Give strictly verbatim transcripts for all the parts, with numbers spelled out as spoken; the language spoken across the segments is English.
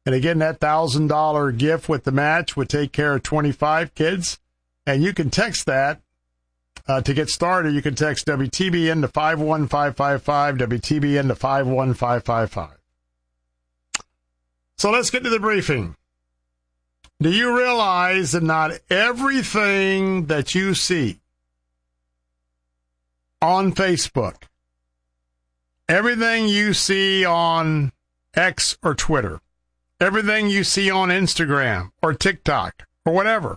And again, that one thousand dollars gift with the match would take care of twenty-five kids. And you can text that uh, to get started. You can text W T B N to five one five five five, W T B N to five one five five five. So let's get to the briefing. Do you realize that not everything that you see on Facebook, everything you see on X or Twitter, everything you see on Instagram or TikTok or whatever,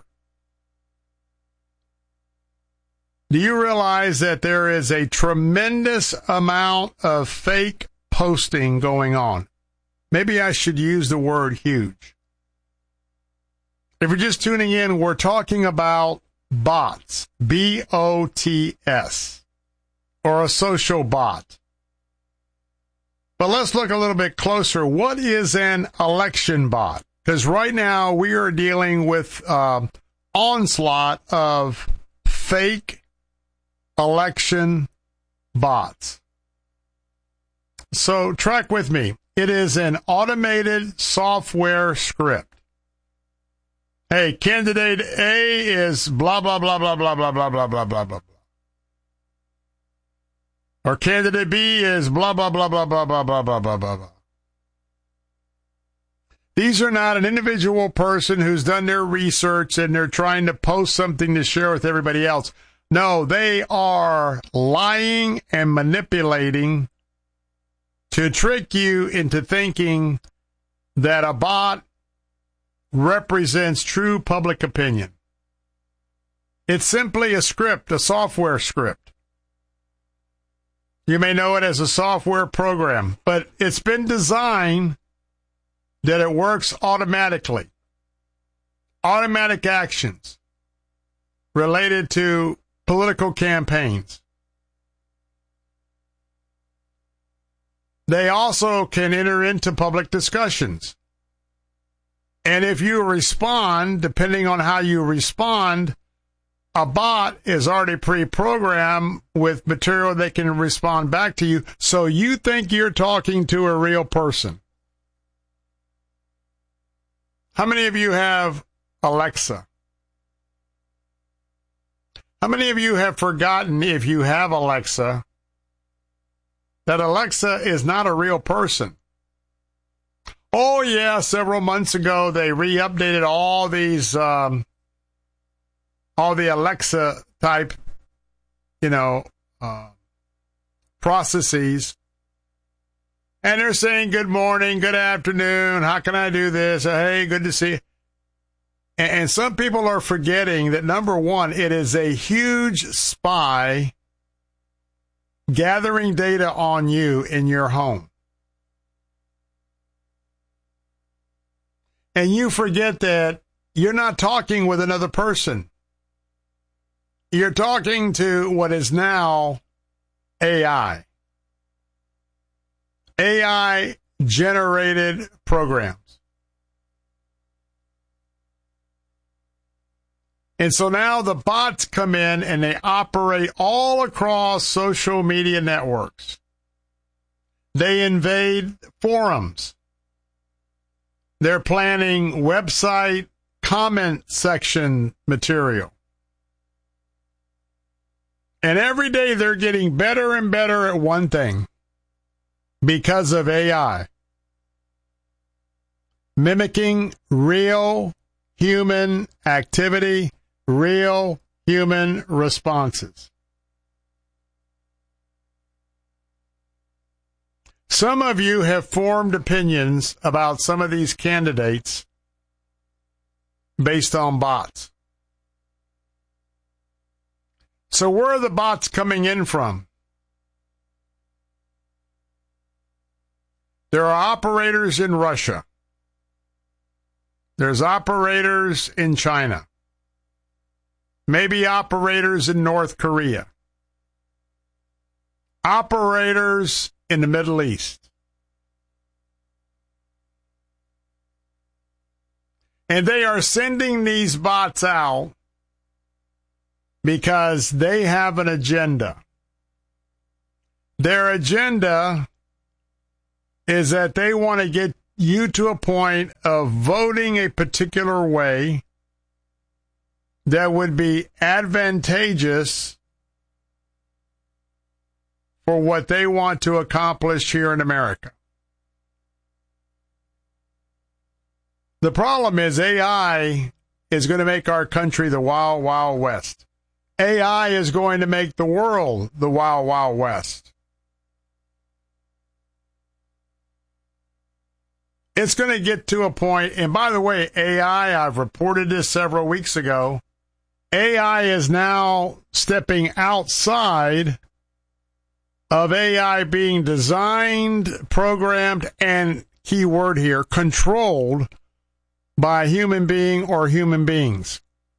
do you realize that there is a tremendous amount of fake posting going on? Maybe I should use the word huge. If you're just tuning in, we're talking about bots, B O T S, or a social bot. But let's look a little bit closer. What is an election bot? Because right now we are dealing with uh, onslaught of fake election bots. So track with me. It is an automated software script. Hey, candidate A is blah, blah, blah, blah, blah, blah, blah, blah, blah, blah, blah. Or candidate B is blah, blah, blah, blah, blah, blah, blah, blah, blah, blah, blah. These are not an individual person who's done their research and they're trying to post something to share with everybody else. No, they are lying and manipulating to trick you into thinking that a bot represents true public opinion. It's simply a script, a software script. You may know it as a software program, but it's been designed that it works automatically. Automatic actions related to political campaigns. They also can enter into public discussions. And if you respond, depending on how you respond, a bot is already pre-programmed with material that can respond back to you, so you think you're talking to a real person. How many of you have Alexa? How many of you have forgotten, if you have Alexa, that Alexa is not a real person? Oh, yeah, several months ago, they re-updated all these, um, all the Alexa-type, you know, uh, processes. And they're saying, good morning, good afternoon, how can I do this? Hey, good to see you. And, and some people are forgetting that, number one, it is a huge spy gathering data on you in your home. And you forget that you're not talking with another person. You're talking to what is now A I. A I-generated programs. And so now the bots come in and they operate all across social media networks. They invade forums. They're planning website comment section material. And every day they're getting better and better at one thing because of A I. Mimicking real human activity, real human responses. Some of you have formed opinions about some of these candidates based on bots. So where are the bots coming in from? There are operators in Russia. There's operators in China. Maybe operators in North Korea. Operators in the Middle East. And they are sending these bots out because they have an agenda. Their agenda is that they want to get you to a point of voting a particular way that would be advantageous for what they want to accomplish here in America. The problem is A I is going to make our country the wild, wild west. A I is going to make the world the wild, wild west. It's going to get to a point, and by the way, A I, I've reported this several weeks ago, A I is now stepping outside of A I being designed, programmed, and key word here, controlled by a human being or human beings.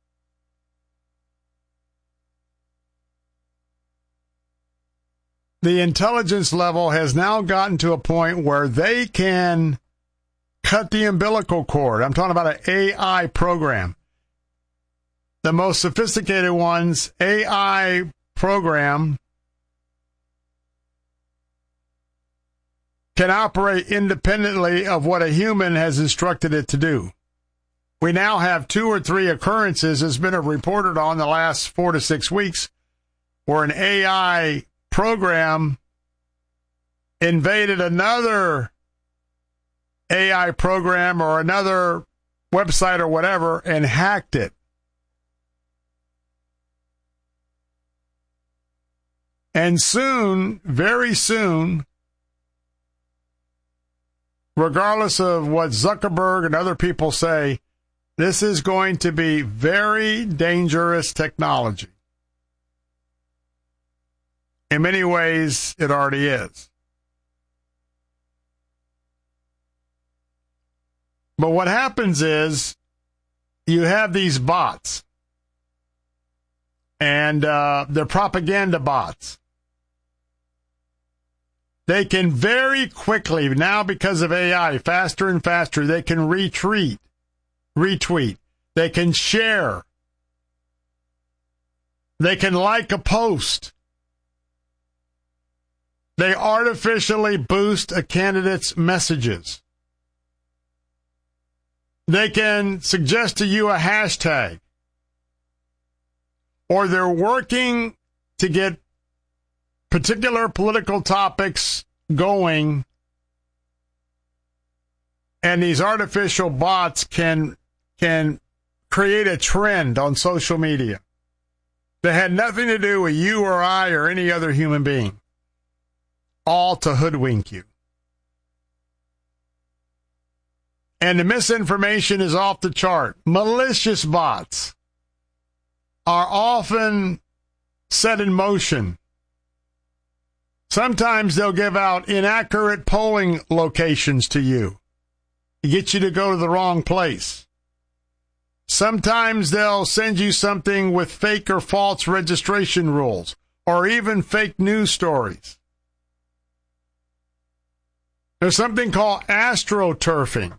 The intelligence level has now gotten to a point where they can cut the umbilical cord. I'm talking about an A I program. The most sophisticated ones, A I program, can operate independently of what a human has instructed it to do. We now have two or three occurrences, as been reported on the last four to six weeks, where an A I program invaded another A I program or another website or whatever and hacked it. And soon, very soon, regardless of what Zuckerberg and other people say, this is going to be very dangerous technology. In many ways, it already is. But what happens is you have these bots, and uh, they're propaganda bots. They can very quickly, now because of A I, faster and faster, they can retweet, retweet. They can share. They can like a post. They artificially boost a candidate's messages. They can suggest to you a hashtag. Or they're working to get particular political topics going, and these artificial bots can can create a trend on social media that had nothing to do with you or I or any other human being, all to hoodwink you. And the misinformation is off the chart. Malicious bots are often set in motion. Sometimes they'll give out inaccurate polling locations to you to get you to go to the wrong place. Sometimes they'll send you something with fake or false registration rules, or even fake news stories. There's something called astroturfing.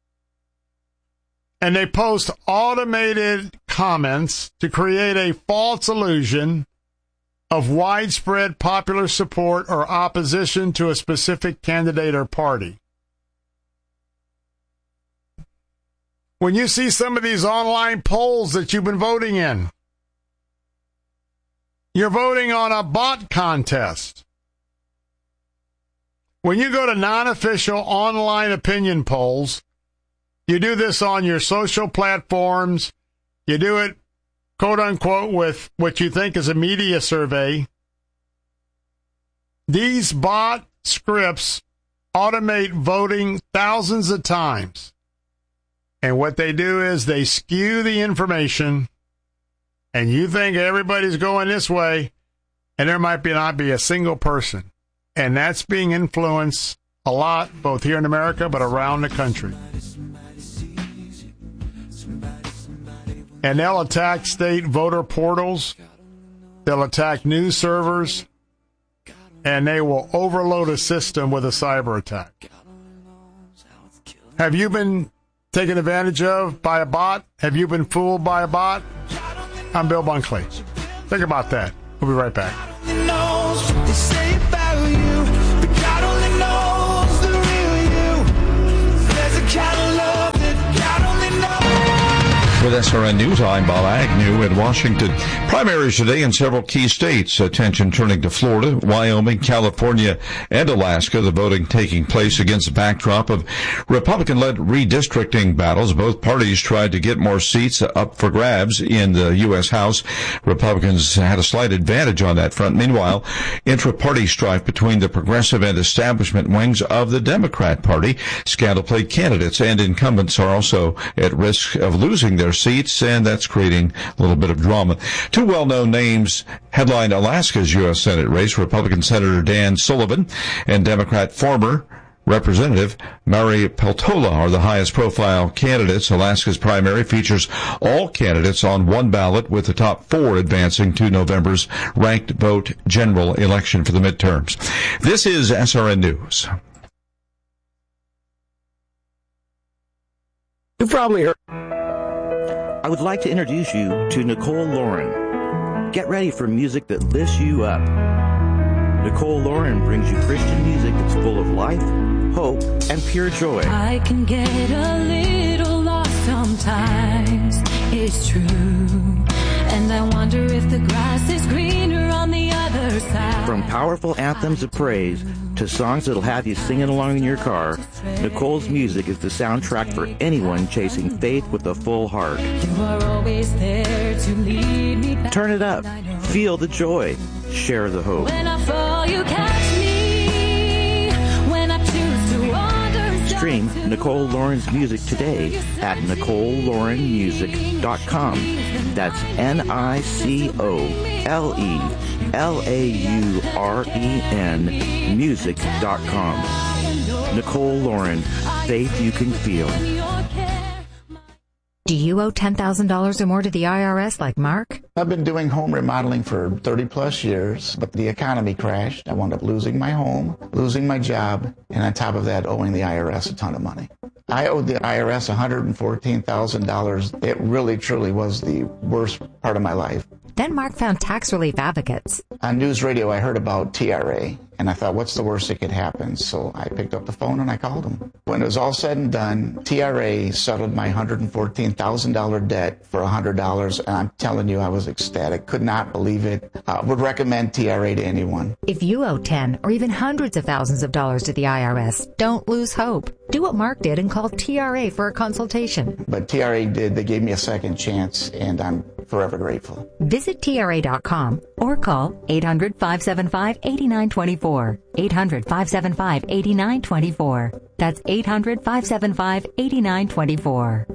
And they post automated comments to create a false illusion of widespread popular support or opposition to a specific candidate or party. When you see some of these online polls that you've been voting in, you're voting on a bot contest. When you go to non-official online opinion polls, you do this on your social platforms, you do it, quote unquote, with what you think is a media survey. These bot scripts automate voting thousands of times. And what they do is they skew the information, and you think everybody's going this way, and there might be not be a single person. And that's being influenced a lot, both here in America, but around the country. And they'll attack state voter portals. They'll attack news servers. And they will overload a system with a cyber attack. Have you been taken advantage of by a bot? Have you been fooled by a bot? I'm Bill Bunkley. Think about that. We'll be right back. With S R N News, I'm Bob Agnew in Washington. Primaries today in several key states. Attention turning to Florida, Wyoming, California, and Alaska. The voting taking place against the backdrop of Republican-led redistricting battles. Both parties tried to get more seats up for grabs in the U S House. Republicans had a slight advantage on that front. Meanwhile, intra-party strife between the progressive and establishment wings of the Democrat Party. Scandal-plagued candidates and incumbents are also at risk of losing their seats, and that's creating a little bit of drama. Two well-known names headline Alaska's U S Senate race. Republican Senator Dan Sullivan and Democrat former Representative Mary Peltola are the highest-profile candidates. Alaska's primary features all candidates on one ballot, with the top four advancing to November's ranked vote general election for the midterms. This is S R N News. You've probably heard. I would like to introduce you to Nicole Lauren. Get ready for music that lifts you up. Nicole Lauren brings you Christian music that's full of life, hope, and pure joy. I can get a little lost sometimes, it's true. And I wonder if the grass is greener on the other side. From powerful anthems of praise to songs that'll have you singing along in your car, Nicole's music is the soundtrack for anyone chasing faith with a full heart. You are always there to lead me back. Turn it up. Feel the joy. Share the hope. When I fall, you catch me. When I choose to wander. Stream Nicole Lauren's music today at nicole lauren music dot com. That's N I C O L E L A U R E N music dot com. Nicole Lauren, faith you can feel. Do you owe ten thousand dollars or more to the I R S like Mark? I've been doing home remodeling for thirty plus years, but the economy crashed. I wound up losing my home, losing my job, and on top of that, owing the I R S a ton of money. I owed the I R S one hundred fourteen thousand dollars. It really, truly was the worst part of my life. Then Mark found tax relief advocates. On news radio, I heard about T R A, and I thought, what's the worst that could happen? So I picked up the phone and I called them. When it was all said and done, T R A settled my one hundred fourteen thousand dollars debt for one hundred dollars, and I'm telling you, I was ecstatic. Could not believe it. Uh, would recommend T R A to anyone. If you owe ten or even hundreds of thousands of dollars to the I R S, don't lose hope. Do what Mark did and call T R A for a consultation. But T R A did. They gave me a second chance, and I'm forever grateful. Visit T R A dot com or call eight hundred, five seven five, eight nine two four. eight hundred, five seven five, eight nine two four. That's eight hundred, five seven five, eight nine two four.